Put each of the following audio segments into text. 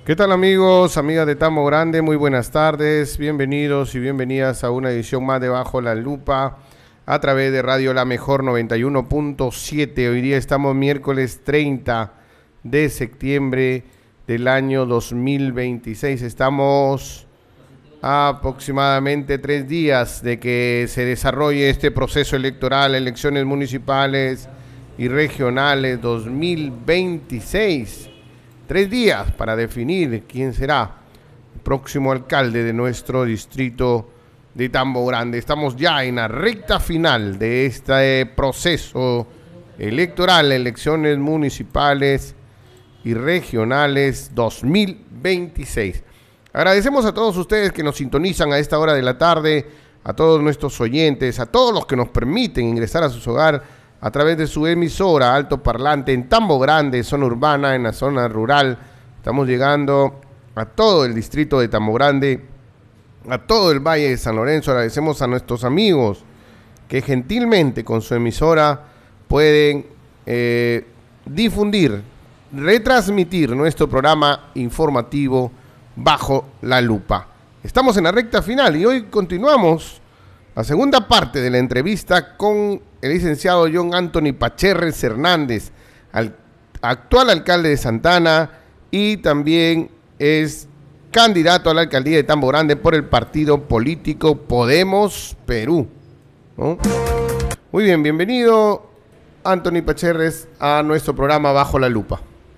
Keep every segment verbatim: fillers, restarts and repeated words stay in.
¿Qué tal amigos, amigas de Tambo Grande? Muy buenas tardes, bienvenidos y bienvenidas a una edición más de Bajo la Lupa a través de Radio La Mejor noventa y uno punto siete. Hoy día estamos miércoles treinta de septiembre del año dos mil veintiséis. Estamos a aproximadamente tres días de que se desarrolle este proceso electoral, elecciones municipales y regionales dos mil veintiséis. Tres días para definir quién será el próximo alcalde de nuestro distrito de Tambo Grande. Estamos ya en la recta final de este proceso electoral, elecciones municipales y regionales dos mil veintiséis. Agradecemos a todos ustedes que nos sintonizan a esta hora de la tarde, a todos nuestros oyentes, a todos los que nos permiten ingresar a sus hogares a través de su emisora Alto Parlante en Tambo Grande, zona urbana, en la zona rural. Estamos llegando a todo el distrito de Tambo Grande, a todo el Valle de San Lorenzo. Agradecemos a nuestros amigos que gentilmente con su emisora pueden eh, difundir, retransmitir nuestro programa informativo Bajo la Lupa. Estamos en la recta final y hoy continuamos la segunda parte de la entrevista con el licenciado John Anthony Pacherres Hernández, al, actual alcalde de Santana y también es candidato a la alcaldía de Tambo Grande por el partido político Podemos Perú, ¿no? Muy bien, bienvenido Anthony Pacherres a nuestro programa Bajo la Lupa.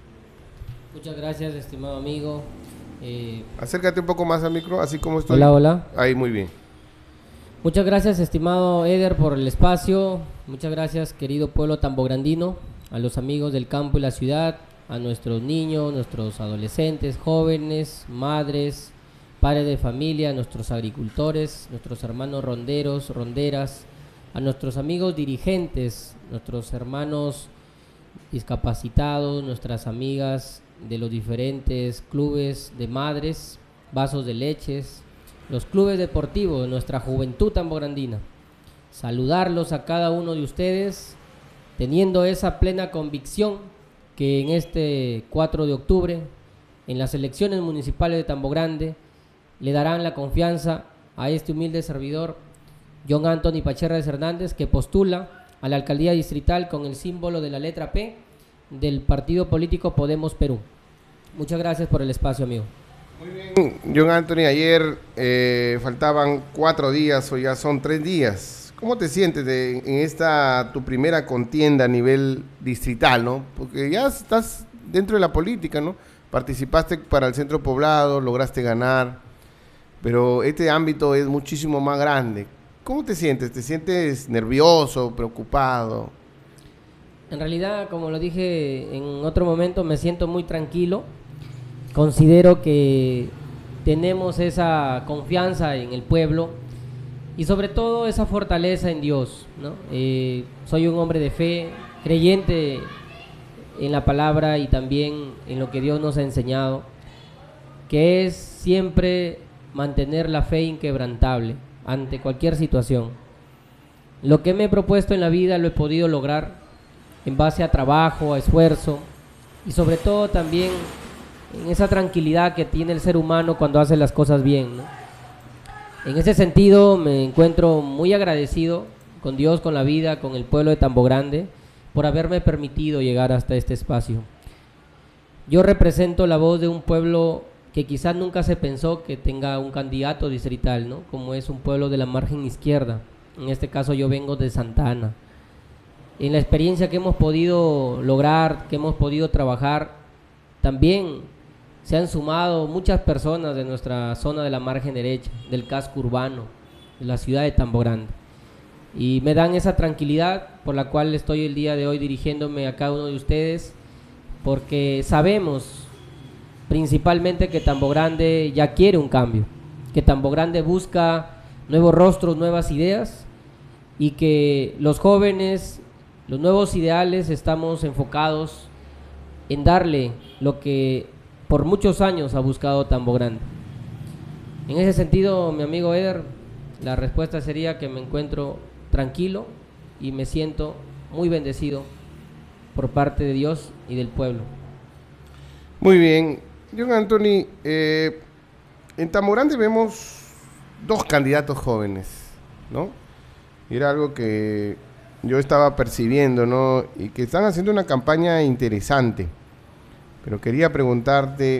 Muchas gracias, estimado amigo. Eh, Acércate un poco más al micro, así como estoy. Hola, hola. Ahí, muy bien. Muchas gracias, estimado Eder, por el espacio. Muchas gracias, querido pueblo tambograndino, a los amigos del campo y la ciudad, a nuestros niños, nuestros adolescentes, jóvenes, madres, padres de familia, nuestros agricultores, nuestros hermanos ronderos, ronderas, a nuestros amigos dirigentes, nuestros hermanos discapacitados, nuestras amigas de los diferentes clubes de madres, vasos de leches, los clubes deportivos de nuestra juventud tambograndina. Saludarlos a cada uno de ustedes, teniendo esa plena convicción que en este cuatro de octubre, en las elecciones municipales de Tambo Grande, le darán la confianza a este humilde servidor, John Anthony Pacherres Hernández, que postula a la alcaldía distrital con el símbolo de la letra P del partido político Podemos Perú. Muchas gracias por el espacio, amigo. Muy bien, John Anthony, ayer eh, faltaban cuatro días, o ya son tres días. ¿Cómo te sientes de, en esta tu primera contienda a nivel distrital, no? Porque ya estás dentro de la política, ¿no? Participaste para el centro poblado, lograste ganar, pero este ámbito es muchísimo más grande. ¿Cómo te sientes? ¿Te sientes nervioso, preocupado? En realidad, como lo dije en otro momento, me siento muy tranquilo. Considero que tenemos esa confianza en el pueblo y sobre todo esa fortaleza en Dios, ¿no? Eh, soy un hombre de fe, creyente en la palabra y también en lo que Dios nos ha enseñado, que es siempre mantener la fe inquebrantable ante cualquier situación. Lo que me he propuesto en la vida lo he podido lograr en base a trabajo, a esfuerzo y sobre todo también en esa tranquilidad que tiene el ser humano cuando hace las cosas bien, ¿no? En ese sentido me encuentro muy agradecido con Dios, con la vida, con el pueblo de Tambo Grande, por haberme permitido llegar hasta este espacio. Yo represento la voz de un pueblo que quizás nunca se pensó que tenga un candidato distrital, ¿no? Como es un pueblo de la margen izquierda. En este caso yo vengo de Santa Ana. En la experiencia que hemos podido lograr, que hemos podido trabajar, también se han sumado muchas personas de nuestra zona de la margen derecha, del casco urbano, de la ciudad de Tambo Grande. Y me dan esa tranquilidad por la cual estoy el día de hoy dirigiéndome a cada uno de ustedes, porque sabemos principalmente que Tambo Grande ya quiere un cambio, que Tambo Grande busca nuevos rostros, nuevas ideas, y que los jóvenes, los nuevos ideales, estamos enfocados en darle lo que por muchos años ha buscado Tambo Grande. En ese sentido, mi amigo Eder, la respuesta sería que me encuentro tranquilo y me siento muy bendecido por parte de Dios y del pueblo. Muy bien, John Anthony, eh, en Tamborante vemos dos candidatos jóvenes, ¿no? Y era algo que yo estaba percibiendo, ¿no? Y que están haciendo una campaña interesante. Pero quería preguntarte,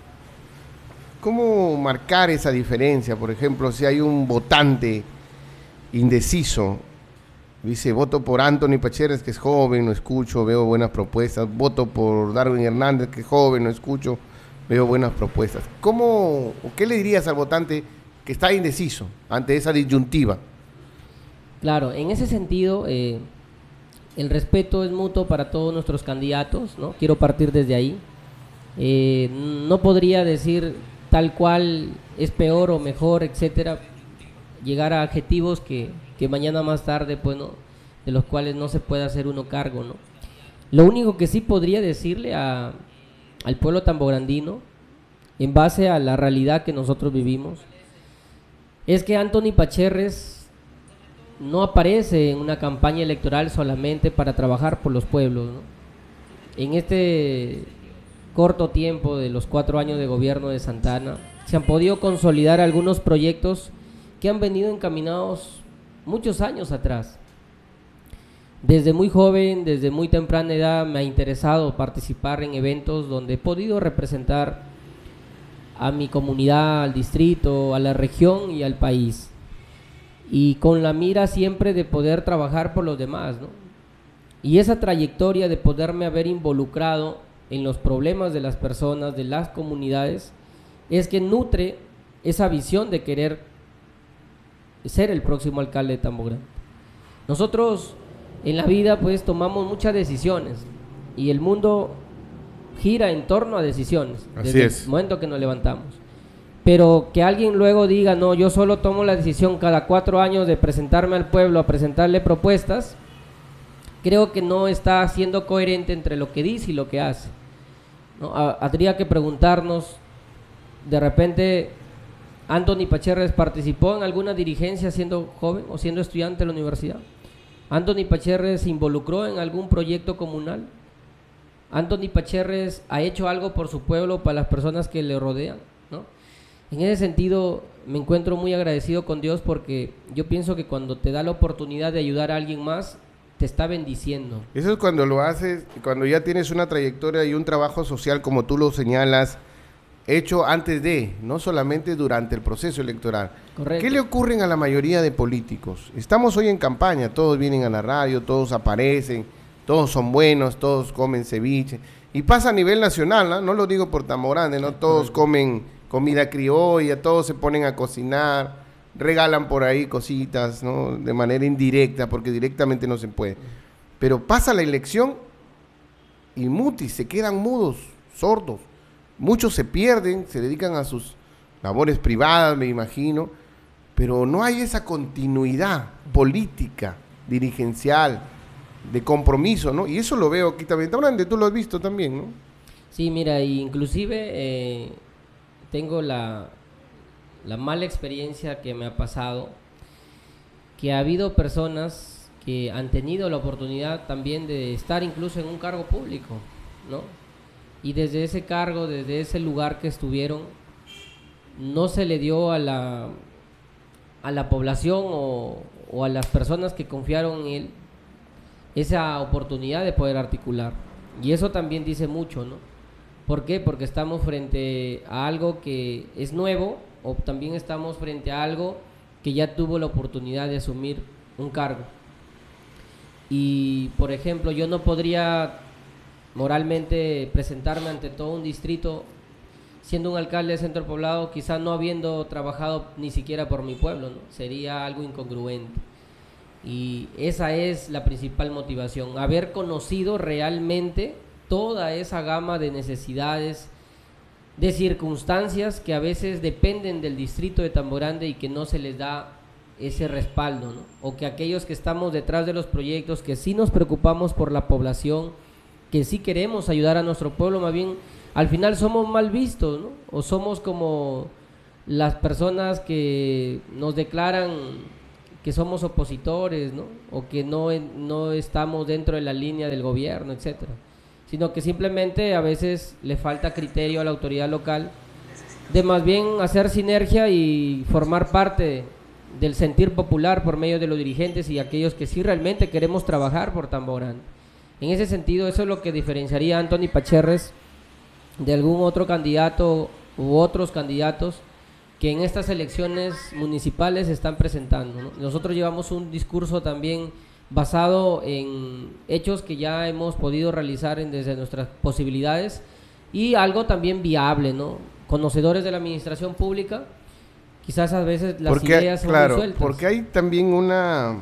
¿cómo marcar esa diferencia? Por ejemplo, si hay un votante indeciso, dice, voto por Anthony Pacheres, que es joven, no escucho, veo buenas propuestas. Voto por Darwin Hernández, que es joven, no escucho, veo buenas propuestas. ¿Cómo, o qué le dirías al votante que está indeciso ante esa disyuntiva? Claro, en ese sentido, eh, el respeto es mutuo para todos nuestros candidatos, ¿no? Quiero partir desde ahí. Eh, no podría decir tal cual es peor o mejor, etcétera, llegar a adjetivos que, que mañana más tarde, pues, ¿no?, de los cuales no se puede hacer uno cargo, ¿no? Lo único que sí podría decirle a, al pueblo tambograndino, en base a la realidad que nosotros vivimos, es que Anthony Pacheres no aparece en una campaña electoral solamente para trabajar por los pueblos, ¿no? En este corto tiempo de los cuatro años de gobierno de Santana, se han podido consolidar algunos proyectos que han venido encaminados muchos años atrás. Desde muy joven, desde muy temprana edad, me ha interesado participar en eventos donde he podido representar a mi comunidad, al distrito, a la región y al país. Y con la mira siempre de poder trabajar por los demás, ¿no? Y esa trayectoria de poderme haber involucrado en los problemas de las personas, de las comunidades, es que nutre esa visión de querer ser el próximo alcalde de Tambogrande. Nosotros en la vida pues tomamos muchas decisiones y el mundo gira en torno a decisiones. Así desde es. el momento que nos levantamos. Pero que alguien luego diga, no, yo solo tomo la decisión cada cuatro años de presentarme al pueblo a presentarle propuestas, creo que no está siendo coherente entre lo que dice y lo que hace, ¿no? Habría que preguntarnos, de repente, ¿Anthony Pacheres participó en alguna dirigencia siendo joven o siendo estudiante de la universidad? ¿Anthony Pacheres se involucró en algún proyecto comunal? ¿Anthony Pacheres ha hecho algo por su pueblo, para las personas que le rodean, ¿no? En ese sentido me encuentro muy agradecido con Dios, porque yo pienso que cuando te da la oportunidad de ayudar a alguien más, te está bendiciendo. Eso es cuando lo haces, cuando ya tienes una trayectoria y un trabajo social, como tú lo señalas, hecho antes de, no solamente durante el proceso electoral. Correcto. ¿Qué le ocurren a la mayoría de políticos? Estamos hoy en campaña, todos vienen a la radio, todos aparecen, todos son buenos, todos comen ceviche, y pasa a nivel nacional, ¿no? No lo digo por Tambogrande, ¿no? Todos comen comida criolla, todos se ponen a cocinar, regalan por ahí cositas, ¿no?, de manera indirecta, porque directamente no se puede. Pero pasa la elección y mutis, se quedan mudos, sordos. Muchos se pierden, se dedican a sus labores privadas, me imagino, pero no hay esa continuidad política, dirigencial, de compromiso, ¿no? Y eso lo veo aquí también. Grande, tú lo has visto también, ¿no? Sí, mira, inclusive eh, tengo la, la mala experiencia que me ha pasado, que ha habido personas que han tenido la oportunidad también de estar incluso en un cargo público, ¿no? Y desde ese cargo, desde ese lugar que estuvieron, no se le dio a la, a la población o, o a las personas que confiaron en él esa oportunidad de poder articular. Y eso también dice mucho, ¿no? ¿Por qué? Porque estamos frente a algo que es nuevo, o también estamos frente a algo que ya tuvo la oportunidad de asumir un cargo. Y, por ejemplo, yo no podría moralmente presentarme ante todo un distrito siendo un alcalde de centro poblado, quizás no habiendo trabajado ni siquiera por mi pueblo, ¿no? Sería algo incongruente. Y esa es la principal motivación, haber conocido realmente toda esa gama de necesidades, de circunstancias que a veces dependen del distrito de Tambogrande y que no se les da ese respaldo, ¿no? O que aquellos que estamos detrás de los proyectos, que sí nos preocupamos por la población, que sí queremos ayudar a nuestro pueblo, más bien al final somos mal vistos, ¿no? O somos como las personas que nos declaran que somos opositores, ¿no? O que no, no estamos dentro de la línea del gobierno, etcétera. sino que simplemente a veces le falta criterio a la autoridad local de más bien hacer sinergia y formar parte del sentir popular por medio de los dirigentes y aquellos que sí realmente queremos trabajar por Tambo Grande. En ese sentido, eso es lo que diferenciaría a Anthony Pacherres de algún otro candidato u otros candidatos que en estas elecciones municipales se están presentando, ¿no? Nosotros llevamos un discurso también basado en hechos que ya hemos podido realizar en, desde nuestras posibilidades y algo también viable, ¿no? Conocedores de la administración pública, quizás a veces las porque, ideas son claro, muy sueltas. Porque hay también una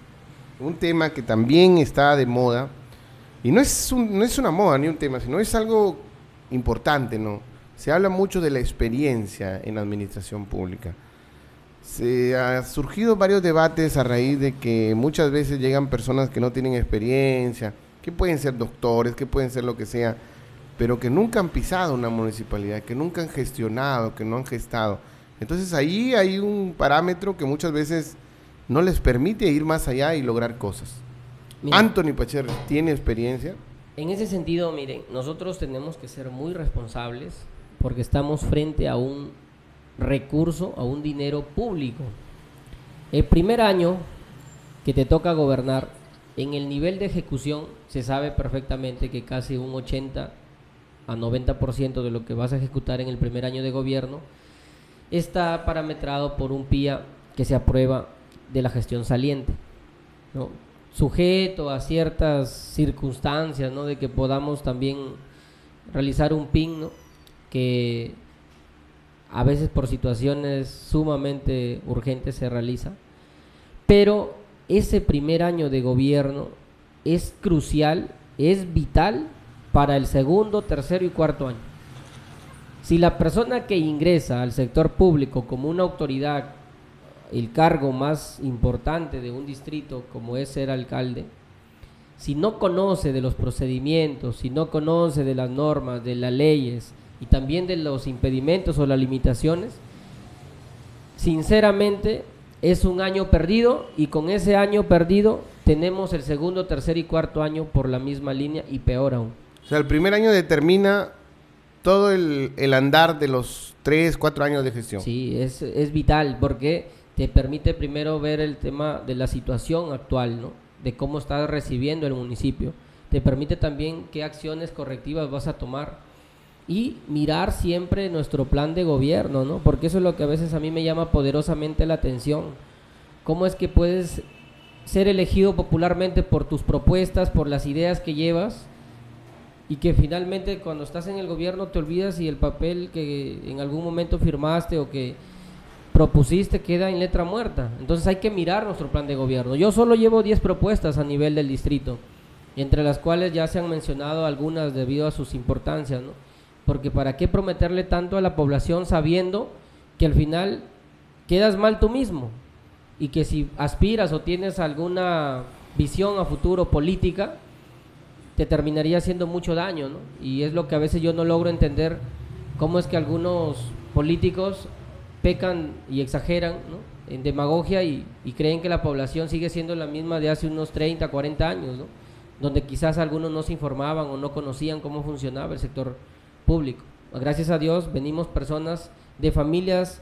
un tema que también está de moda, y no es, un, no es una moda ni un tema, sino es algo importante, ¿no? Se habla mucho de la experiencia en la administración pública. Se han surgido varios debates a raíz de que muchas veces llegan personas que no tienen experiencia, que pueden ser doctores, que pueden ser lo que sea, pero que nunca han pisado una municipalidad, que nunca han gestionado, que no han gestado. Entonces ahí hay un parámetro que muchas veces no les permite ir más allá y lograr cosas. Mira, Anthony Pacherres tiene experiencia. En ese sentido, miren, nosotros tenemos que ser muy responsables porque estamos frente a un recurso, a un dinero público. El primer año que te toca gobernar, en el nivel de ejecución se sabe perfectamente que casi un ochenta a noventa por ciento de lo que vas a ejecutar en el primer año de gobierno está parametrado por un P I A que se aprueba de la gestión saliente, ¿no? Sujeto a ciertas circunstancias, ¿no? De que podamos también realizar un P I N, ¿no? Que a veces por situaciones sumamente urgentes se realiza, pero ese primer año de gobierno es crucial, es vital para el segundo, tercero y cuarto año. Si la persona que ingresa al sector público como una autoridad, el cargo más importante de un distrito como es ser alcalde, si no conoce de los procedimientos, si no conoce de las normas, de las leyes y también de los impedimentos o las limitaciones, sinceramente es un año perdido, y con ese año perdido tenemos el segundo, tercer y cuarto año por la misma línea y peor aún. O sea, el primer año determina todo el, el andar de los tres, cuatro años de gestión. Sí, es, es vital porque te permite primero ver el tema de la situación actual, ¿no? De cómo está recibiendo el municipio. Te permite también qué acciones correctivas vas a tomar y mirar siempre nuestro plan de gobierno, ¿no? Porque eso es lo que a veces a mí me llama poderosamente la atención. ¿Cómo es que puedes ser elegido popularmente por tus propuestas, por las ideas que llevas, y que finalmente cuando estás en el gobierno te olvidas y el papel que en algún momento firmaste o que propusiste queda en letra muerta? Entonces hay que mirar nuestro plan de gobierno. Yo solo llevo diez propuestas a nivel del distrito, entre las cuales ya se han mencionado algunas debido a sus importancias, ¿no? Porque para qué prometerle tanto a la población sabiendo que al final quedas mal tú mismo, y que si aspiras o tienes alguna visión a futuro política, te terminaría haciendo mucho daño, ¿no? Y es lo que a veces yo no logro entender, cómo es que algunos políticos pecan y exageran, ¿no? En demagogia y, y creen que la población sigue siendo la misma de hace unos treinta, cuarenta años, ¿no? Donde quizás algunos no se informaban o no conocían cómo funcionaba el sector público. Gracias a Dios venimos personas de familias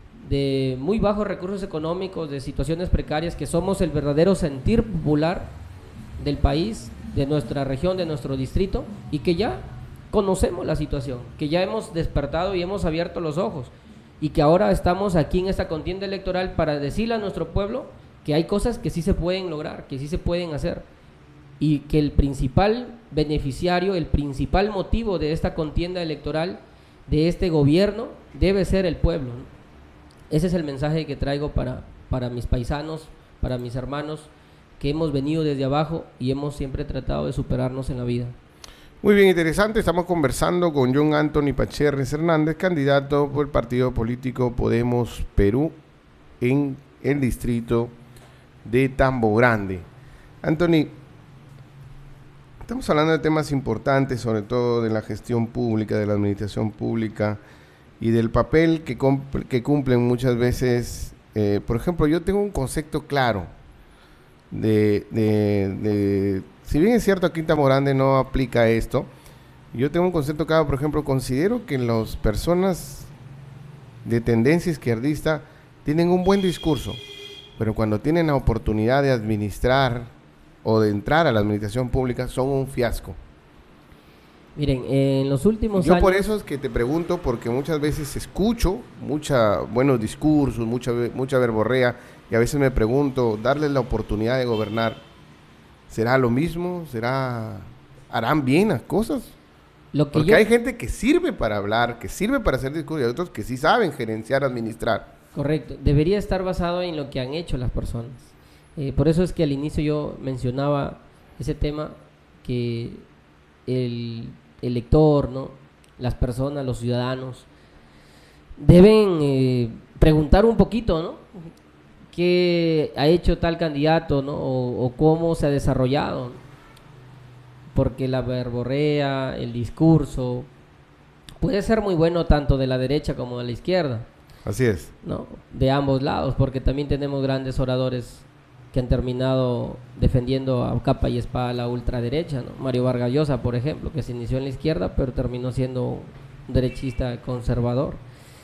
de muy bajos recursos económicos, de situaciones precarias, que somos el verdadero sentir popular del país, de nuestra región, de nuestro distrito, y que ya conocemos la situación, que ya hemos despertado y hemos abierto los ojos, y que ahora estamos aquí en esta contienda electoral para decirle a nuestro pueblo que hay cosas que sí se pueden lograr, que sí se pueden hacer, y que el principal beneficiario, el principal motivo de esta contienda electoral, de este gobierno, debe ser el pueblo, ¿no? Ese es el mensaje que traigo para, para mis paisanos, para mis hermanos, que hemos venido desde abajo y hemos siempre tratado de superarnos en la vida. Muy bien, interesante. Estamos conversando con John Anthony Pacherres Hernández, candidato por el partido político Podemos Perú en el distrito de Tambo Grande. Anthony, estamos hablando de temas importantes, sobre todo de la gestión pública, de la administración pública y del papel que, que cumplen muchas veces. Eh, por ejemplo, yo tengo un concepto claro de, de, de si bien es cierto aquí en Tambo Grande no aplica esto, yo tengo un concepto claro, por ejemplo, considero que las personas de tendencia izquierdista tienen un buen discurso, pero cuando tienen la oportunidad de administrar o de entrar a la administración pública son un fiasco. Miren, en los últimos Yo años... por eso es que te pregunto, porque muchas veces escucho mucha buenos discursos, mucha, mucha verborrea, y a veces me pregunto, darles la oportunidad de gobernar, ¿será lo mismo? ¿Será, harán bien las cosas? Lo que Porque yo... hay gente que sirve para hablar, que sirve para hacer discursos, y hay otros que sí saben gerenciar, administrar. Correcto, debería estar basado en lo que han hecho las personas. Eh, por eso es que al inicio yo mencionaba ese tema, que el elector, ¿no?, las personas, los ciudadanos, deben eh, preguntar un poquito, ¿no?, qué ha hecho tal candidato, ¿no?, o, o cómo se ha desarrollado, ¿no? Porque la verborrea, el discurso, puede ser muy bueno tanto de la derecha como de la izquierda. Así es. ¿No? De ambos lados, porque también tenemos grandes oradores que han terminado defendiendo a capa y espada la ultraderecha, ¿no? Mario Vargas Llosa, por ejemplo, que se inició en la izquierda, pero terminó siendo un derechista conservador.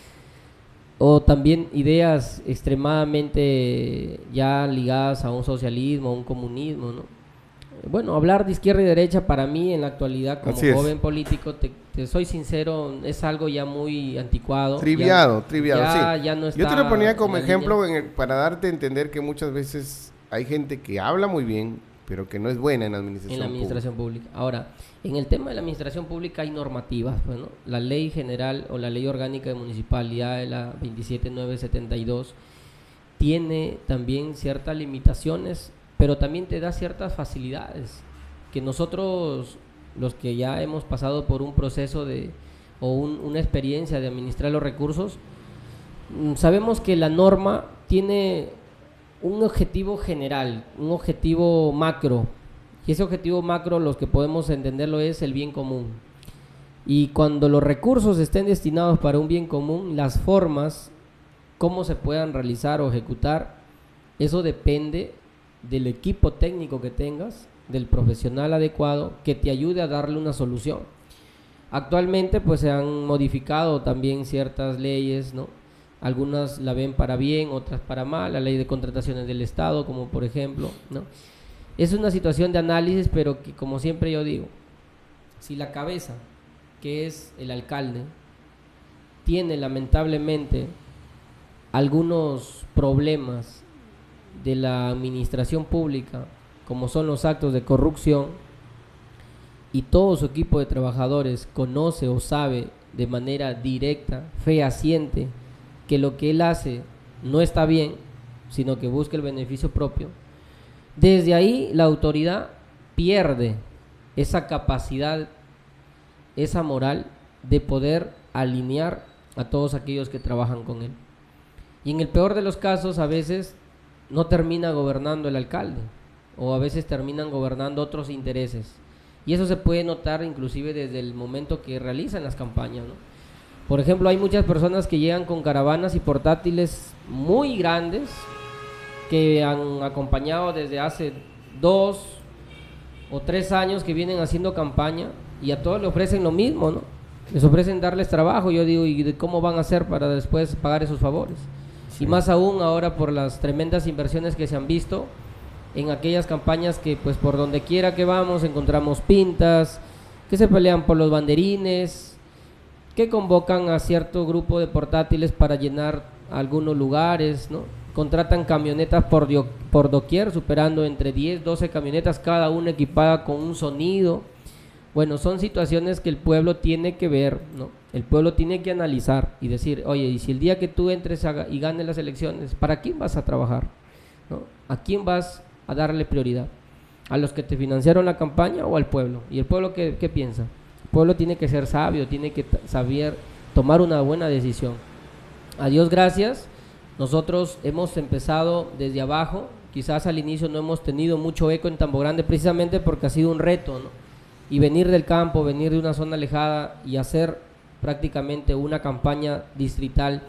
O también ideas extremadamente ya ligadas a un socialismo, a un comunismo, ¿no? Bueno, hablar de izquierda y derecha para mí en la actualidad como joven político, te, te soy sincero, es algo ya muy anticuado. Triviado, ya, triviado, ya, sí. Ya no está. Yo te lo ponía como ejemplo en el, para darte a entender que muchas veces hay gente que habla muy bien, pero que no es buena en la administración En la administración pública. pública. Ahora, en el tema de la administración pública hay normativas, pues, ¿no? La ley general o la ley orgánica de municipalidad de la veintisiete mil novecientos setenta y dos tiene también ciertas limitaciones, pero también te da ciertas facilidades que nosotros, los que ya hemos pasado por un proceso de o un, una experiencia de administrar los recursos, sabemos que la norma tiene un objetivo general, un objetivo macro, y ese objetivo macro, los que podemos entenderlo, es el bien común. Y cuando los recursos estén destinados para un bien común, las formas, cómo se puedan realizar o ejecutar, eso depende del equipo técnico que tengas, del profesional adecuado que te ayude a darle una solución. Actualmente pues se han modificado también ciertas leyes, ¿no? Algunas la ven para bien, otras para mal, la ley de contrataciones del Estado, como por ejemplo, ¿no? Es una situación de análisis, pero que, como siempre yo digo, si la cabeza, que es el alcalde, tiene lamentablemente algunos problemas de la administración pública, como son los actos de corrupción, y todo su equipo de trabajadores conoce o sabe de manera directa, fehaciente, que lo que él hace no está bien, sino que busca el beneficio propio, desde ahí la autoridad pierde esa capacidad, esa moral de poder alinear a todos aquellos que trabajan con él. Y en el peor de los casos, a veces no termina gobernando el alcalde, o a veces terminan gobernando otros intereses, y eso se puede notar inclusive desde el momento que realizan las campañas, ¿no? Por ejemplo, hay muchas personas que llegan con caravanas y portátiles muy grandes, que han acompañado desde hace dos o tres años que vienen haciendo campaña, y a todos les ofrecen lo mismo, ¿no? Les ofrecen darles trabajo. Yo digo, ¿y de cómo van a hacer para después pagar esos favores? Sí. Y más aún ahora por las tremendas inversiones que se han visto en aquellas campañas que pues por donde quiera que vamos encontramos pintas, que se pelean por los banderines, que convocan a cierto grupo de portátiles para llenar algunos lugares, ¿no? Contratan camionetas por, dio, por doquier, superando entre diez, doce camionetas, cada una equipada con un sonido. Bueno, son situaciones que el pueblo tiene que ver, ¿no? El pueblo tiene que analizar y decir, oye, y si el día que tú entres a, y ganes las elecciones, ¿para quién vas a trabajar? ¿No? ¿A quién vas a darle prioridad? ¿A los que te financiaron la campaña o al pueblo? ¿Y el pueblo qué, qué piensa? El pueblo tiene que ser sabio, tiene que saber tomar una buena decisión. A Dios gracias, nosotros hemos empezado desde abajo. Quizás al inicio no hemos tenido mucho eco en Tambo Grande, precisamente porque ha sido un reto, ¿no? Y venir del campo, venir de una zona alejada y hacer prácticamente una campaña distrital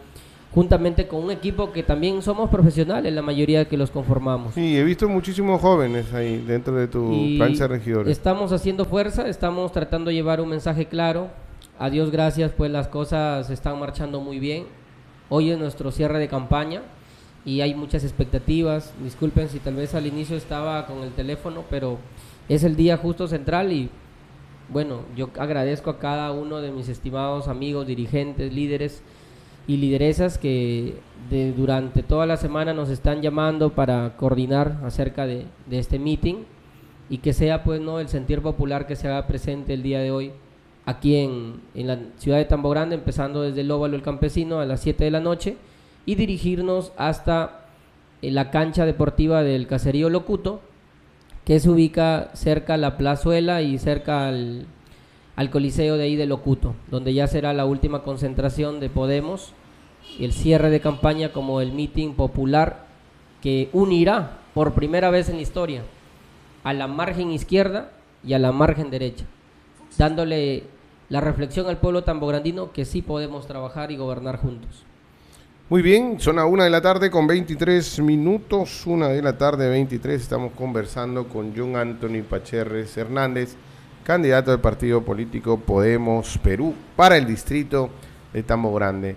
juntamente con un equipo que también somos profesionales, la mayoría que los conformamos. Sí, he visto muchísimos jóvenes ahí dentro de tu plan de regidores. Estamos haciendo fuerza, estamos tratando de llevar un mensaje claro. A Dios gracias, pues las cosas están marchando muy bien. Hoy es nuestro cierre de campaña y hay muchas expectativas. Disculpen si tal vez al inicio estaba con el teléfono, pero es el día justo central y bueno, yo agradezco a cada uno de mis estimados amigos, dirigentes, líderes y lideresas que de, durante toda la semana nos están llamando para coordinar acerca de, de este meeting y que sea pues no el sentir popular que se haga presente el día de hoy aquí en, en la ciudad de Tambo Grande, empezando desde el Óvalo El Campesino a las siete de la noche y dirigirnos hasta eh, la cancha deportiva del Caserío Locuto, que se ubica cerca a la Plazuela y cerca al, al Coliseo de ahí de Locuto, donde ya será la última concentración de Podemos y el cierre de campaña como el meeting popular que unirá por primera vez en la historia a la margen izquierda y a la margen derecha, dándole la reflexión al pueblo tambograndino que sí podemos trabajar y gobernar juntos. Muy bien, son a una de la tarde con veintitrés minutos, una de la tarde veintitrés, estamos conversando con John Anthony Pacherres Hernández, candidato del partido político Podemos Perú para el distrito de Tambo Grande.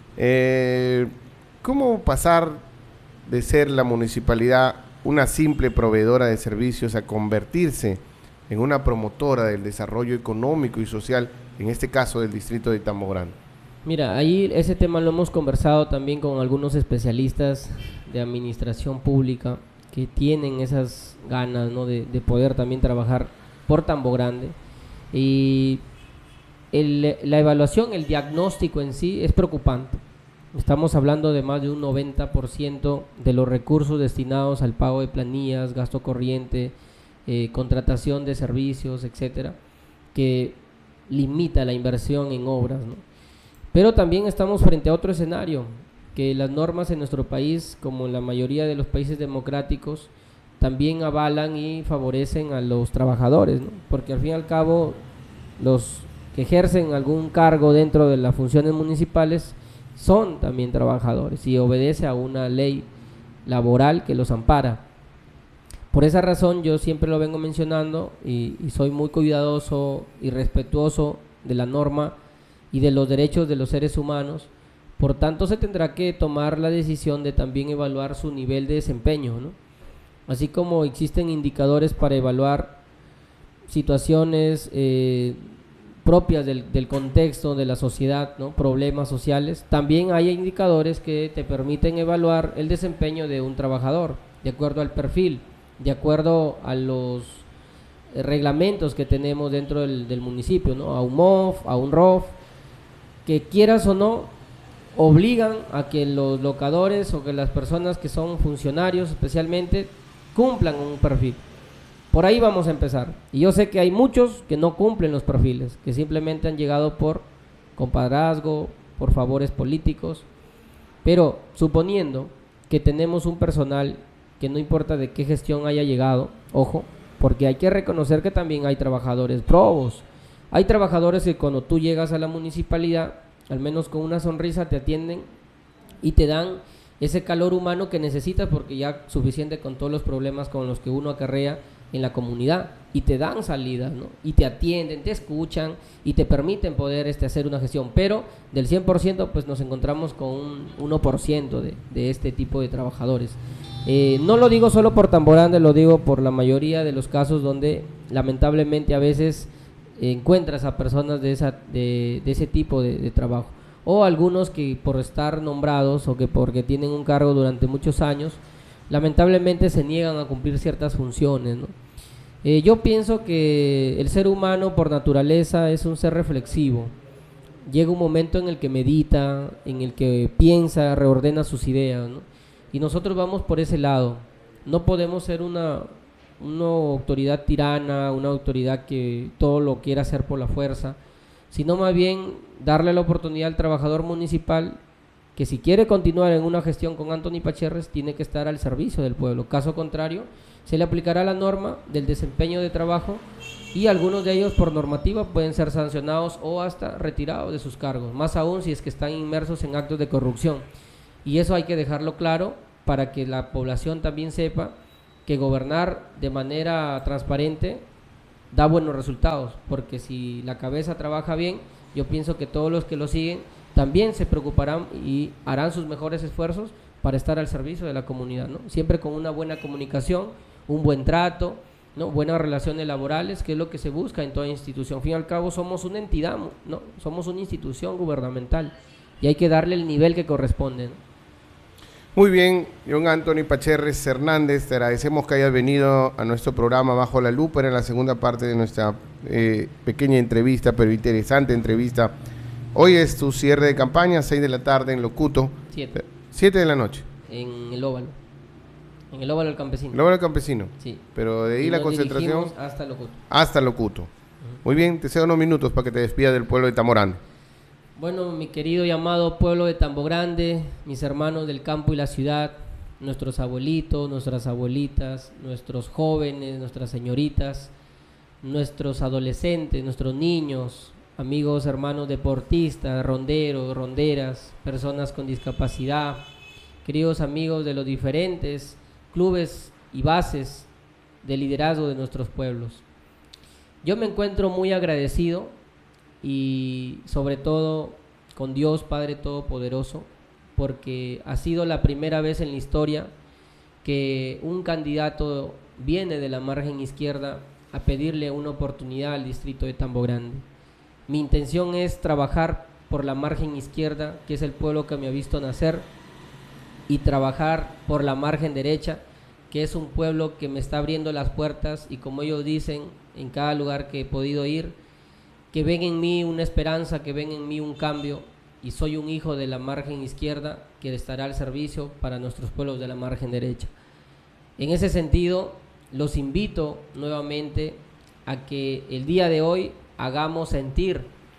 Eh, ¿Cómo pasar de ser la municipalidad una simple proveedora de servicios a convertirse en una promotora del desarrollo económico y social, en este caso del distrito de Tambo Grande? Mira, ahí ese tema lo hemos conversado también con algunos especialistas de administración pública que tienen esas ganas, ¿no?, de, de poder también trabajar por Tambo Grande. Y el, la evaluación, el diagnóstico en sí es preocupante. Estamos hablando de más de un noventa por ciento de los recursos destinados al pago de planillas, gasto corriente, eh, contratación de servicios, etcétera, que limita la inversión en obras, ¿no? Pero también estamos frente a otro escenario, que las normas en nuestro país, como en la mayoría de los países democráticos, también avalan y favorecen a los trabajadores, ¿no? Porque al fin y al cabo, los que ejercen algún cargo dentro de las funciones municipales son también trabajadores y obedece a una ley laboral que los ampara. Por esa razón yo siempre lo vengo mencionando y, y soy muy cuidadoso y respetuoso de la norma y de los derechos de los seres humanos. Por tanto, se tendrá que tomar la decisión de también evaluar su nivel de desempeño, ¿no? Así como existen indicadores para evaluar situaciones eh, propias del, del contexto de la sociedad, ¿no?, problemas sociales, también hay indicadores que te permiten evaluar el desempeño de un trabajador, de acuerdo al perfil, de acuerdo a los reglamentos que tenemos dentro del, del municipio, ¿no?, a un M O F, a un R O F, que quieras o no, obligan a que los locadores o que las personas que son funcionarios especialmente cumplan un perfil. Por ahí vamos a empezar. Y yo sé que hay muchos que no cumplen los perfiles, que simplemente han llegado por compadrazgo, por favores políticos, pero suponiendo que tenemos un personal que no importa de qué gestión haya llegado, ojo, porque hay que reconocer que también hay trabajadores probos. Hay trabajadores que cuando tú llegas a la municipalidad, al menos con una sonrisa te atienden y te dan ese calor humano que necesitas, porque ya suficiente con todos los problemas con los que uno acarrea en la comunidad, y te dan salidas, ¿no?, y te atienden, te escuchan y te permiten poder este, hacer una gestión. Pero del cien por ciento pues nos encontramos con un uno por ciento de, de este tipo de trabajadores. Eh, no lo digo solo por Tambo Grande, lo digo por la mayoría de los casos donde lamentablemente a veces encuentras a personas de, esa, de, de ese tipo de, de trabajo, o algunos que por estar nombrados o que porque tienen un cargo durante muchos años, lamentablemente se niegan a cumplir ciertas funciones, ¿no? Eh, yo pienso que el ser humano por naturaleza es un ser reflexivo. Llega un momento en el que medita, en el que piensa, reordena sus ideas, ¿no? Y nosotros vamos por ese lado. No podemos ser una, una autoridad tirana, una autoridad que todo lo quiera hacer por la fuerza, sino más bien darle la oportunidad al trabajador municipal que si quiere continuar en una gestión con Anthony Pacherres tiene que estar al servicio del pueblo. Caso contrario, se le aplicará la norma del desempeño de trabajo y algunos de ellos por normativa pueden ser sancionados o hasta retirados de sus cargos, más aún si es que están inmersos en actos de corrupción. Y eso hay que dejarlo claro para que la población también sepa que gobernar de manera transparente da buenos resultados, porque si la cabeza trabaja bien, yo pienso que todos los que lo siguen también se preocuparán y harán sus mejores esfuerzos para estar al servicio de la comunidad, ¿no? Siempre con una buena comunicación, un buen trato, ¿no? Buenas relaciones laborales, que es lo que se busca en toda institución. Al fin y al cabo somos una entidad, ¿no? Somos una institución gubernamental y hay que darle el nivel que corresponde, ¿no? Muy bien, John Anthony Pacherres Hernández, te agradecemos que hayas venido a nuestro programa Bajo la Lupa. Era la segunda parte de nuestra eh, pequeña entrevista, pero interesante entrevista. Hoy es tu cierre de campaña, seis de la tarde en Locuto. Siete. Siete de la noche. En el Óvalo. En el Óvalo del Campesino. El Óvalo del Campesino. Sí. Pero de ahí y la concentración. Hasta Locuto. Hasta Locuto. Uh-huh. Muy bien, te cedo unos minutos para que te despidas del pueblo de Tamborande. Bueno, mi querido y amado pueblo de Tambo Grande, mis hermanos del campo y la ciudad, nuestros abuelitos, nuestras abuelitas, nuestros jóvenes, nuestras señoritas, nuestros adolescentes, nuestros niños, amigos, hermanos deportistas, ronderos, ronderas, personas con discapacidad, queridos amigos de los diferentes clubes y bases de liderazgo de nuestros pueblos. Yo me encuentro muy agradecido y sobre todo con Dios Padre Todopoderoso, porque ha sido la primera vez en la historia que un candidato viene de la margen izquierda a pedirle una oportunidad al distrito de Tambo Grande. Mi intención es trabajar por la margen izquierda, que es el pueblo que me ha visto nacer, y trabajar por la margen derecha, que es un pueblo que me está abriendo las puertas, y como ellos dicen en cada lugar que he podido ir, que ven en mí una esperanza, que ven en mí un cambio, y soy un hijo de la margen izquierda que estará al servicio para nuestros pueblos de la margen derecha. En ese sentido, los invito nuevamente a que el día de hoy hagamos sentir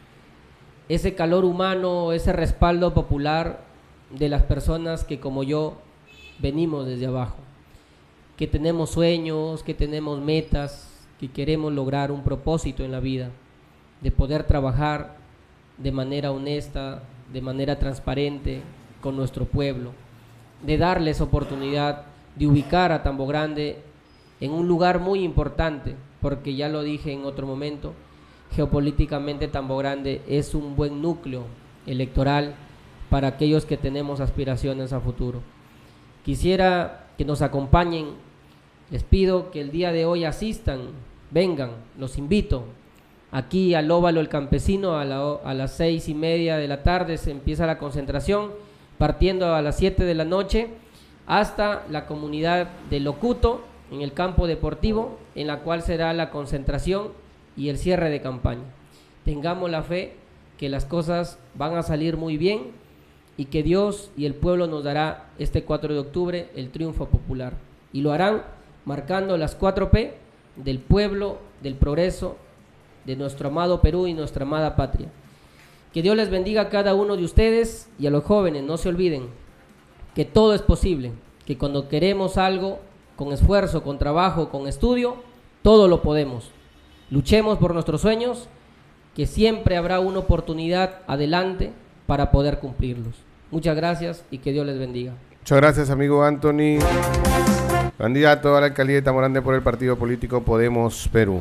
ese calor humano, ese respaldo popular de las personas que como yo venimos desde abajo, que tenemos sueños, que tenemos metas, que queremos lograr un propósito en la vida, de poder trabajar de manera honesta, de manera transparente con nuestro pueblo, de darles oportunidad de ubicar a Tambo Grande en un lugar muy importante, porque ya lo dije en otro momento, geopolíticamente Tambo Grande es un buen núcleo electoral para aquellos que tenemos aspiraciones a futuro. Quisiera que nos acompañen, les pido que el día de hoy asistan, vengan, los invito. Aquí al Óvalo el Campesino a, la, a las seis y media de la tarde se empieza la concentración, partiendo a las siete de la noche hasta la comunidad de Locuto, en el campo deportivo, en la cual será la concentración y el cierre de campaña. Tengamos la fe que las cosas van a salir muy bien y que Dios y el pueblo nos dará este cuatro de octubre el triunfo popular. Y lo harán marcando las cuatro P del pueblo, del progreso, de nuestro amado Perú y nuestra amada patria. Que Dios les bendiga a cada uno de ustedes y a los jóvenes. No se olviden que todo es posible, que cuando queremos algo, con esfuerzo, con trabajo, con estudio, todo lo podemos. Luchemos por nuestros sueños, que siempre habrá una oportunidad adelante para poder cumplirlos. Muchas gracias y que Dios les bendiga. Muchas gracias, amigo Anthony, candidato a la alcaldía de Tambo Grande por el partido político Podemos Perú.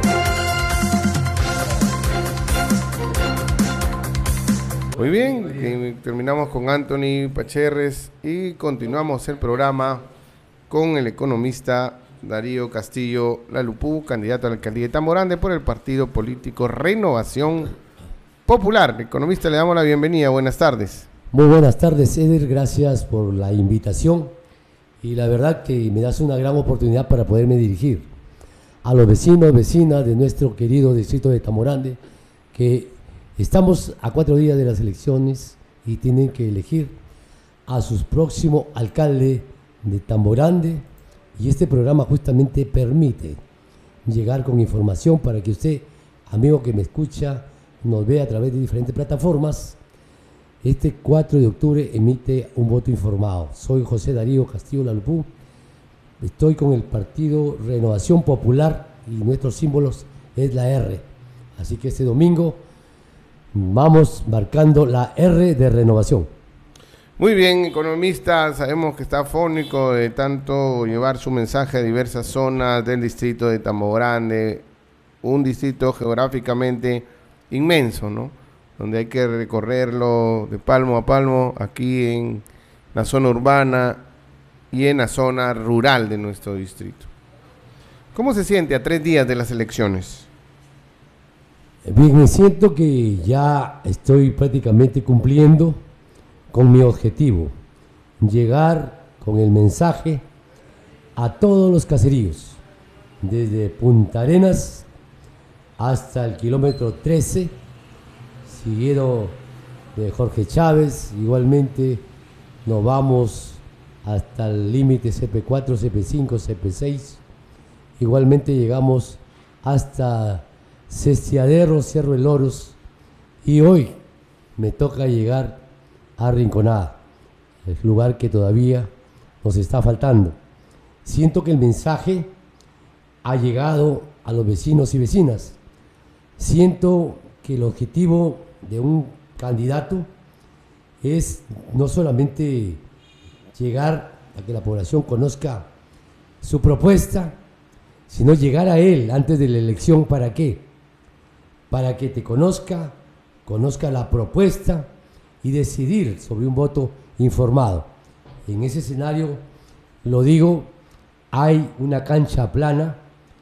Muy bien, eh, terminamos con Anthony Pacherres y continuamos el programa con el economista Darío Castillo Lalupú, candidato a la alcaldía de Tambo Grande por el partido político Renovación Popular. Economista, le damos la bienvenida. Buenas tardes. Muy buenas tardes, Eder. Gracias por la invitación y la verdad que me das una gran oportunidad para poderme dirigir a los vecinos, vecinas de nuestro querido distrito de Tambo Grande, que estamos a cuatro días de las elecciones y tienen que elegir a su próximo alcalde de Tambo Grande, y este programa justamente permite llegar con información para que usted, amigo que me escucha, nos vea a través de diferentes plataformas. Este cuatro de octubre emite un voto informado. Soy José Darío Castillo Lalupú, estoy con el partido Renovación Popular y nuestros símbolos es la R. Así que este domingo vamos marcando la R de renovación. Muy bien, economista, sabemos que está afónico de tanto llevar su mensaje a diversas zonas del distrito de Tambo Grande, un distrito geográficamente inmenso, ¿no? Donde hay que recorrerlo de palmo a palmo, aquí en la zona urbana y en la zona rural de nuestro distrito. ¿Cómo se siente a tres días de las elecciones? Bien, me siento que ya estoy prácticamente cumpliendo con mi objetivo, llegar con el mensaje a todos los caseríos, desde Punta Arenas hasta el kilómetro trece, seguido de Jorge Chávez, igualmente nos vamos hasta el límite C P cuatro, C P cinco, C P seis, igualmente llegamos hasta Cestiadero, Cerro de Loros, y hoy me toca llegar a Rinconada, el lugar que todavía nos está faltando. Siento que el mensaje ha llegado a los vecinos y vecinas. Siento que el objetivo de un candidato es no solamente llegar a que la población conozca su propuesta, sino llegar a él antes de la elección. ¿Para qué? Para que te conozca, conozca la propuesta y decidir sobre un voto informado. En ese escenario, lo digo, hay una cancha plana,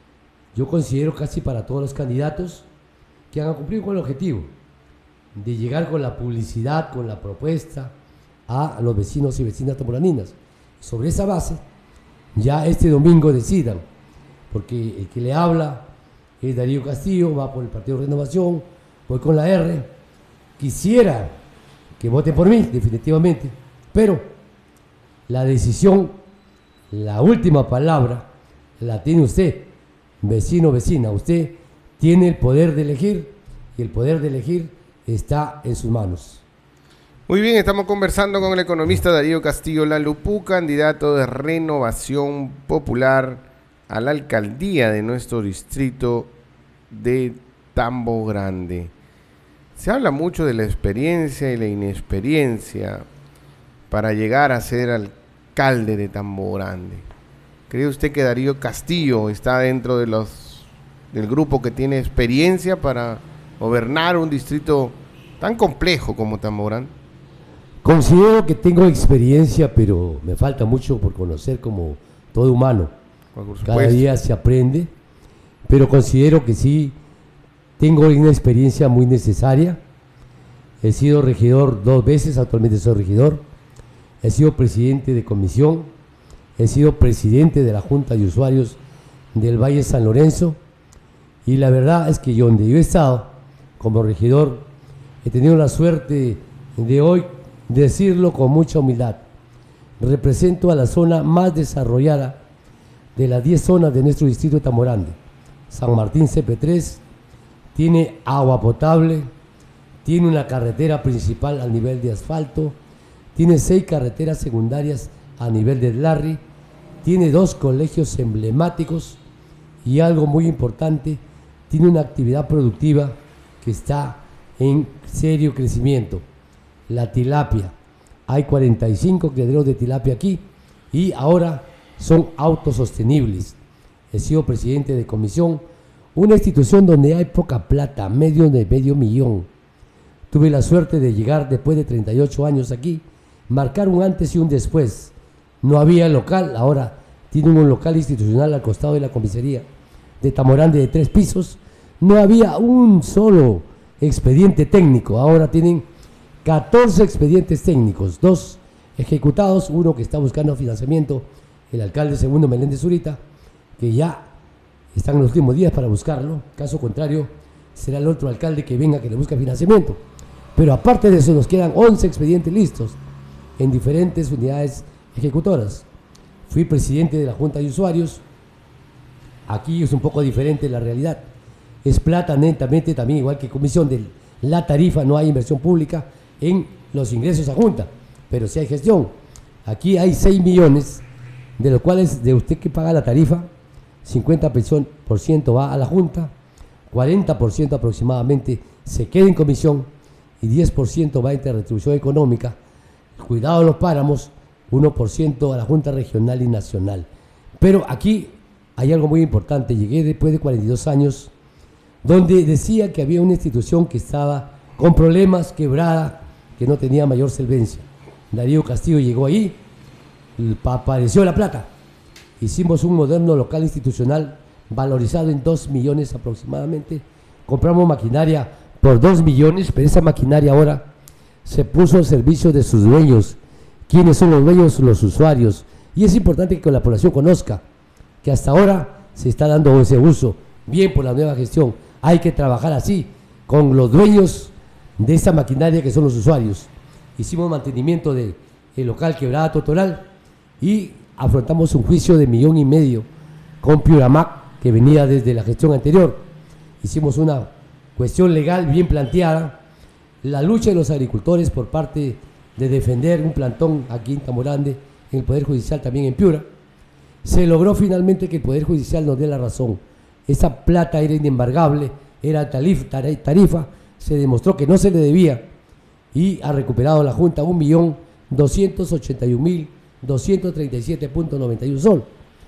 yo considero casi para todos los candidatos que han cumplido con el objetivo de llegar con la publicidad, con la propuesta a los vecinos y vecinas tamboraninas. Sobre esa base, ya este domingo decidan, porque el que le habla es Darío Castillo, va por el Partido Renovación, voy con la R. Quisiera que voten por mí, definitivamente, pero la decisión, la última palabra, la tiene usted, vecino, vecina. Usted tiene el poder de elegir y el poder de elegir está en sus manos. Muy bien, estamos conversando con el economista Darío Castillo Lalupú, candidato de Renovación Popular a la alcaldía de nuestro distrito de Tambo Grande. Se habla mucho de la experiencia y la inexperiencia para llegar a ser alcalde de Tambo Grande. ¿Cree usted que Darío Castillo está dentro de los del grupo que tiene experiencia para gobernar un distrito tan complejo como Tambo Grande? Considero que tengo experiencia, pero me falta mucho por conocer, como todo humano. Cada día se aprende, pero considero que sí tengo una experiencia muy necesaria. He sido regidor dos veces, actualmente soy regidor. He sido presidente de comisión, he sido presidente de la Junta de Usuarios del Valle San Lorenzo, y la verdad es que yo, donde yo he estado como regidor, he tenido la suerte de hoy decirlo con mucha humildad. Represento a la zona más desarrollada de las diez zonas de nuestro distrito de Tambo Grande. San Martín C P tres tiene agua potable, tiene una carretera principal al nivel de asfalto, tiene seis carreteras secundarias a nivel de Larry, tiene dos colegios emblemáticos y algo muy importante, tiene una actividad productiva que está en serio crecimiento. La tilapia, hay cuarenta y cinco criaderos de tilapia aquí y ahora son autosostenibles. He sido presidente de comisión, una institución donde hay poca plata, medio de medio millón. Tuve la suerte de llegar después de treinta y ocho años aquí, marcar un antes y un después. No había local, ahora tienen un local institucional al costado de la comisaría de Tambo Grande de tres pisos. No había un solo expediente técnico, ahora tienen catorce expedientes técnicos, dos ejecutados, uno que está buscando financiamiento, el alcalde Segundo Meléndez Zurita, que ya están en los últimos días para buscarlo. Caso contrario, será el otro alcalde que venga que le busque financiamiento. Pero aparte de eso, nos quedan once expedientes listos en diferentes unidades ejecutoras. Fui presidente de la Junta de Usuarios. Aquí es un poco diferente la realidad. Es plata netamente, también igual que comisión de la tarifa, no hay inversión pública en los ingresos a Junta, pero sí hay gestión. Aquí hay seis millones, de los cuales de usted que paga la tarifa, cincuenta por ciento va a la Junta, cuarenta por ciento aproximadamente se queda en comisión y diez por ciento va entre retribución económica, cuidado de los páramos, uno por ciento a la Junta Regional y Nacional. Pero aquí hay algo muy importante. Llegué después de cuarenta y dos años, donde decía que había una institución que estaba con problemas, quebrada, que no tenía mayor solvencia. Darío Castillo llegó ahí, apareció la plata. Hicimos un moderno local institucional valorizado en dos millones aproximadamente. Compramos maquinaria por dos millones, pero esa maquinaria ahora se puso al servicio de sus dueños. ¿Quiénes son los dueños? Los usuarios. Y es importante que la población conozca que hasta ahora se está dando ese uso, bien por la nueva gestión. Hay que trabajar así, con los dueños de esa maquinaria que son los usuarios. Hicimos mantenimiento del local Quebrada Totoral y afrontamos un juicio de millón y medio con Piuramac, que venía desde la gestión anterior. Hicimos una cuestión legal bien planteada, la lucha de los agricultores por parte de defender un plantón aquí en Tamborande, en el Poder Judicial también en Piura. Se logró finalmente que el Poder Judicial nos dé la razón. Esa plata era inembargable, era tarifa, se demostró que no se le debía y ha recuperado la Junta un millón doscientos ochenta y un mil doscientos treinta y siete punto noventa y uno sol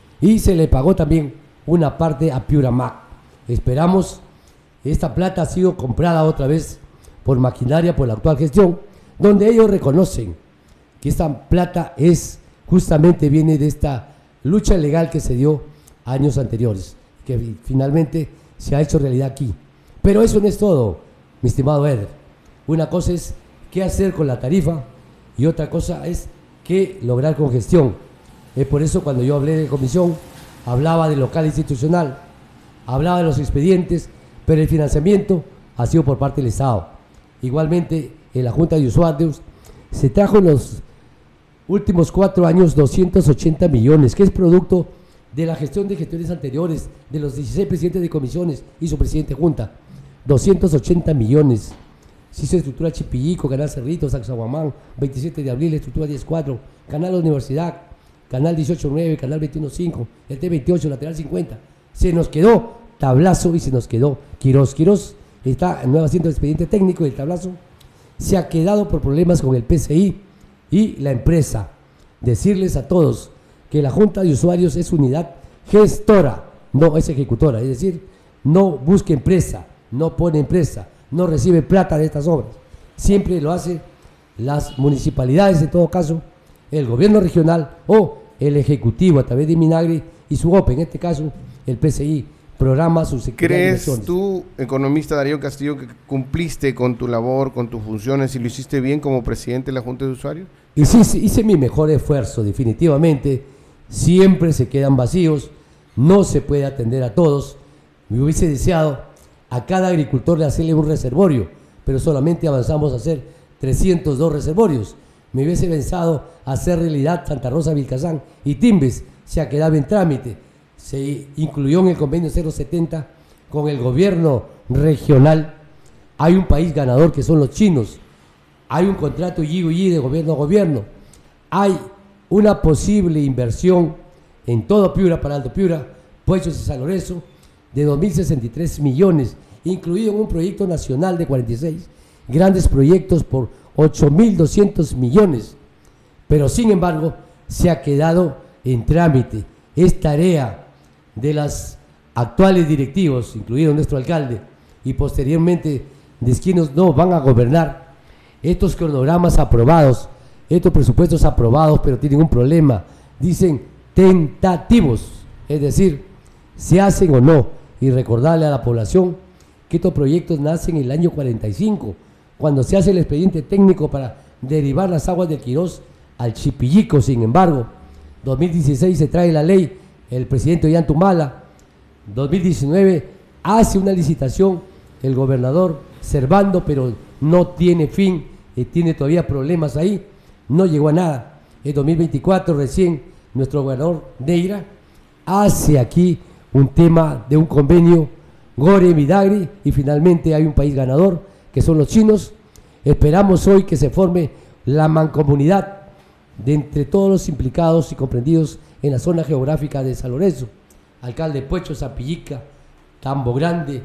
y se le pagó también una parte a Piuramac. Esperamos, esta plata ha sido comprada otra vez por maquinaria por la actual gestión, donde ellos reconocen que esta plata es justamente viene de esta lucha legal que se dio años anteriores, que finalmente se ha hecho realidad aquí. Pero eso no es todo, mi estimado Eder. Una cosa es qué hacer con la tarifa y otra cosa es qué lograr con gestión. Es por eso cuando yo hablé de comisión, hablaba del local institucional, hablaba de los expedientes, pero el financiamiento ha sido por parte del Estado. Igualmente, en la Junta de Usuarios se trajo en los últimos cuatro años doscientos ochenta millones, que es producto de la gestión de gestiones anteriores, de los dieciséis presidentes de comisiones y su presidente Junta. doscientos ochenta millones. Se hizo estructura Chipillico, Canal Cerrito, Sacsayhuamán, veintisiete de abril, estructura diez cuatro, Canal Universidad, Canal dieciocho nueve, Canal veintiuno cinco, el T veintiocho, lateral cincuenta. Se nos quedó Tablazo y se nos quedó Quirós. Quirós está en nuevo asiento de expediente técnico y el Tablazo se ha quedado por problemas con el P C I y la empresa. Decirles a todos que la Junta de Usuarios es unidad gestora, no es ejecutora, es decir, no busca empresa, no pone empresa, no recibe plata de estas obras. Siempre lo hace las municipalidades, en todo caso, el gobierno regional o el ejecutivo a través de Minagri y su O P E, en este caso el P C I, programa sus ¿Crees tú, economista Darío Castillo, que cumpliste con tu labor, con tus funciones y lo hiciste bien como presidente de la Junta de Usuarios? Y sí, hice mi mejor esfuerzo, definitivamente. Siempre se quedan vacíos, no se puede atender a todos. Me hubiese deseado a cada agricultor le hacerle un reservorio, pero solamente avanzamos a hacer trescientos dos reservorios. Me hubiese pensado hacer realidad Santa Rosa, Vilcazán y Timbes, se ha quedado en trámite. Se incluyó en el convenio cero setenta con el gobierno regional. Hay un país ganador que son los chinos. Hay un contrato Y Y de gobierno a gobierno. Hay una posible inversión en todo Piura, para Alto Piura, Puechos y San Lorenzo, de dos mil sesenta y tres millones, incluido en un proyecto nacional de cuarenta y seis grandes proyectos por ocho mil doscientos millones. Pero sin embargo, se ha quedado en trámite. Es tarea de las actuales directivos, incluido nuestro alcalde, y posteriormente de quienes no van a gobernar, estos cronogramas aprobados, estos presupuestos aprobados, pero tienen un problema, dicen tentativos, es decir, se hacen o no, y recordarle a la población que estos proyectos nacen en el año cuarenta y cinco, cuando se hace el expediente técnico para derivar las aguas del Quirós al Chipillico. Sin embargo, dos mil dieciséis se trae la ley, el presidente Ollantumala, dos mil diecinueve hace una licitación el gobernador Servando, pero no tiene fin, y tiene todavía problemas ahí, no llegó a nada. En dos mil veinticuatro recién nuestro gobernador Neira hace aquí un tema de un convenio Gore Midagri y finalmente hay un país ganador que son los chinos. Esperamos hoy que se forme la mancomunidad de entre todos los implicados y comprendidos en la zona geográfica de San Lorenzo, alcalde Puecho, Zapillica, Tambo Grande,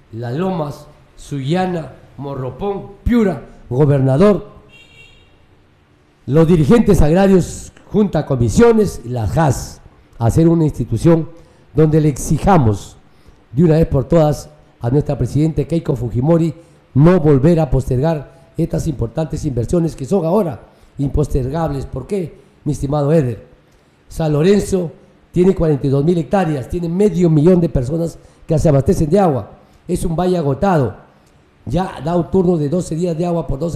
Las Lomas, Sullana, Morropón, Piura, Gobernador, los dirigentes agrarios junto a comisiones, la J A S, hacer una institución donde le exijamos de una vez por todas a nuestra presidenta Keiko Fujimori no volver a postergar estas importantes inversiones que son ahora impostergables. ¿Por qué, mi estimado Eder? San Lorenzo tiene cuarenta y dos mil hectáreas, tiene medio millón de personas que se abastecen de agua, es un valle agotado, ya da un turno de doce días de agua por doce